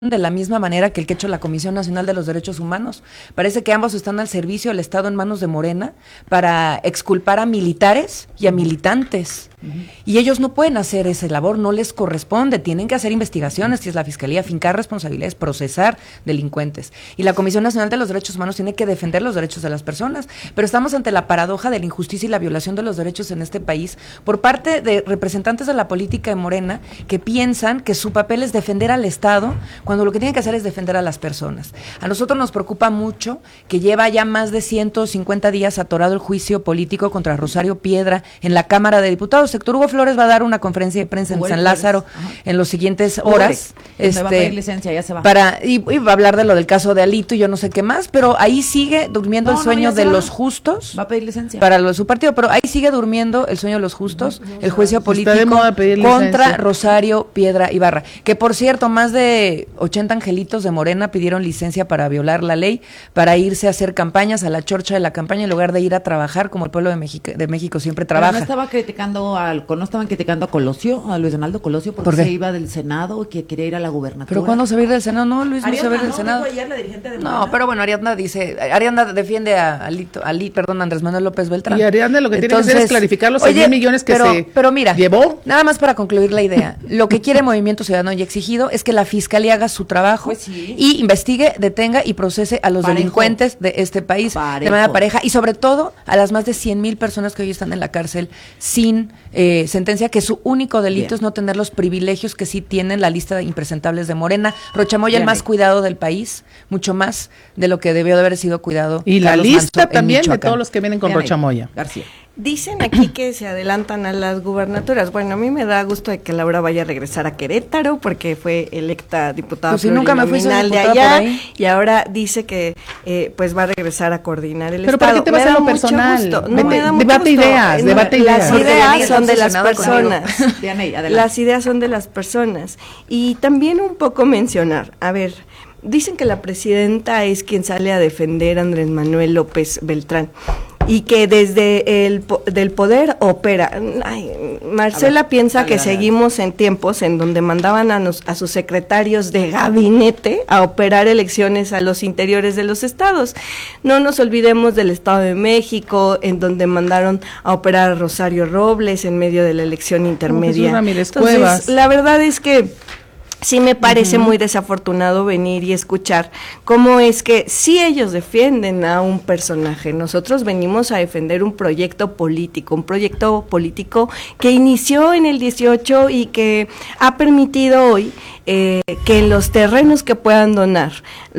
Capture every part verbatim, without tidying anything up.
de la misma manera que el que ha hecho la Comisión Nacional de los Derechos Humanos. Parece que ambos están al servicio del Estado en manos de Morena para exculpar a militares y a militantes. Uh-huh. Y ellos no pueden hacer esa labor, no les corresponde, tienen que hacer investigaciones, que es la Fiscalía, fincar responsabilidades, procesar delincuentes. Y la Comisión Nacional de los Derechos Humanos tiene que defender los derechos de las personas. Pero estamos ante la paradoja de la injusticia y la violación de los derechos en este país por parte de representantes de la política de Morena que piensan que su papel es defender al Estado cuando lo que tienen que hacer es defender a las personas. A nosotros nos preocupa mucho que lleva ya más de ciento cincuenta días atorado el juicio político contra Rosario Piedra en la Cámara de Diputados. Héctor Hugo Flores va a dar una conferencia de prensa en San Lázaro en las siguientes horas. Este, va a pedir licencia, ya se va. Para, y, y va a hablar de lo del caso de Alito y yo no sé qué más, pero ahí sigue durmiendo no, el sueño no, de va. los justos. Va a pedir licencia. Para lo de su partido, pero ahí sigue durmiendo el sueño de los justos, no, no, el juicio político contra licencia. Rosario Piedra Ibarra. Que por cierto, más de ochenta angelitos de Morena pidieron licencia para violar la ley, para irse a hacer campañas, a la chorcha de la campaña, en lugar de ir a trabajar como el pueblo de México, de México siempre trabaja. Pero no estaba criticando al, no estaban criticando a Colosio, a Luis Donaldo Colosio, porque ¿Por se iba del Senado, que quería ir a la gubernatura. ¿Pero cuándo se va a ir del Senado? No, Luis no se va a ir del no, Senado. Ayer la dirigente de no, pero bueno, Ariadna dice, Ariadna defiende a Alito, Ali, perdón, Andrés Manuel López Beltrán. Y Ariadna lo que Entonces, tiene que hacer es clarificar los seis mil millones que pero, se pero mira, llevó. Nada más para concluir la idea, lo que quiere Movimiento Ciudadano y exigido es que la Fiscalía haga su trabajo pues sí. y investigue, detenga y procese a los Parejo. delincuentes de este país Parejo. de manera pareja y sobre todo a las más de cien mil personas que hoy están en la cárcel sin eh, sentencia, que su único delito Bien. es no tener los privilegios que sí tienen la lista de impresentables de Morena. Rochamoya Bien. el más cuidado del país, mucho más de lo que debió de haber sido cuidado. Y la lista Manso también de todos los que vienen con Bien Rochamoya. García. Dicen aquí que se adelantan a las gubernaturas. Bueno, a mí me da gusto de que Laura vaya a regresar a Querétaro porque fue electa diputada pues si nunca me fui de allá y ahora dice que eh, pues va a regresar a coordinar el ¿Pero Estado. ¿Pero para qué te vas a lo personal? Gusto. No Vete, me da mucho debate gusto. ideas, no, debate las ideas. ideas son de las personas. Dianey, las ideas son de las personas. Y también un poco mencionar, a ver, dicen que la presidenta es quien sale a defender a Andrés Manuel López Beltrán y que desde el del poder opera. Ay, Marcela ver, piensa dale, que dale, seguimos dale. en tiempos en donde mandaban a, nos, a sus secretarios de gabinete a operar elecciones a los interiores de los estados. No nos olvidemos del Estado de México, en donde mandaron a operar a Rosario Robles en medio de la elección intermedia. No, Entonces, Cuevas. La verdad es que sí me parece uh-huh. muy desafortunado venir y escuchar cómo es que sí ellos defienden a un personaje, nosotros venimos a defender un proyecto político, un proyecto político que inició en el dieciocho y que ha permitido hoy eh, que en los terrenos que puedan donar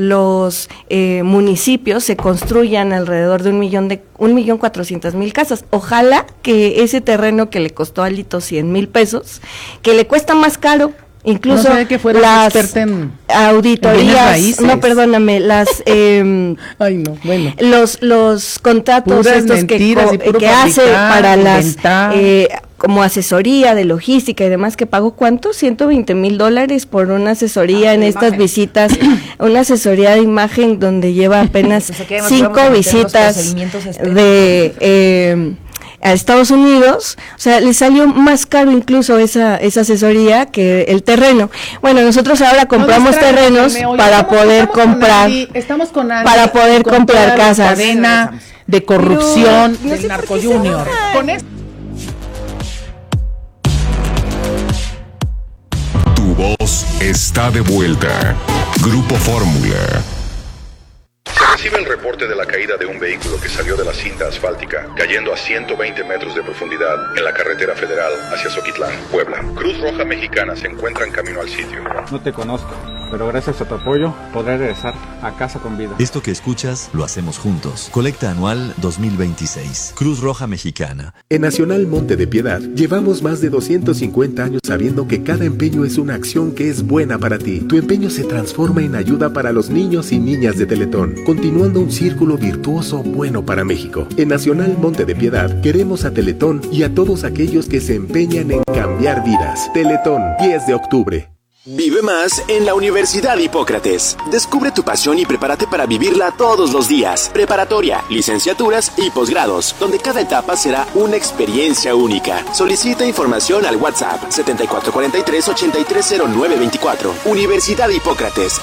los eh, municipios se construyan alrededor de un millón de un millón cuatrocientas mil casas. Ojalá que ese terreno que le costó a Alito cien mil pesos, que le cuesta más caro incluso no que las en, auditorías, en no perdóname, las eh, Ay, no, bueno. los los contratos Puras estos que, co, que hace para las eh, como asesoría de logística y demás, que pagó ¿cuánto? ciento veinte mil dólares por una asesoría ah, en estas imagen. visitas, una asesoría de imagen donde lleva apenas o sea, cinco visitas de eh, a Estados Unidos, o sea, le salió más caro incluso esa esa asesoría que el terreno. Bueno, nosotros ahora compramos no terrenos oye, para estamos, poder estamos comprar, con Andy, estamos con Andy, para poder con comprar casas. Cadena de corrupción no, no del Narco Junior. Con esto. Tu voz está de vuelta. Grupo Fórmula. Se recibe el reporte de la caída de un vehículo que salió de la cinta asfáltica, cayendo a ciento veinte metros de profundidad en la carretera federal hacia Zoquitlán, Puebla. Cruz Roja Mexicana se encuentra en camino al sitio. No te conozco, pero gracias a tu apoyo podré regresar a casa con vida. Esto que escuchas lo hacemos juntos. Colecta anual dos mil veintiséis. Cruz Roja Mexicana. En Nacional Monte de Piedad llevamos más de doscientos cincuenta años sabiendo que cada empeño es una acción que es buena para ti. Tu empeño se transforma en ayuda para los niños y niñas de Teletón, continuando un círculo virtuoso bueno para México. En Nacional Monte de Piedad queremos a Teletón y a todos aquellos que se empeñan en cambiar vidas. Teletón, diez de octubre. Vive más en la Universidad Hipócrates. Descubre tu pasión y prepárate para vivirla todos los días. Preparatoria, licenciaturas y posgrados, donde cada etapa será una experiencia única. Solicita información al WhatsApp setenta y cuatro cuarenta y tres, ochenta y tres cero nueve veinticuatro. Universidad Hipócrates.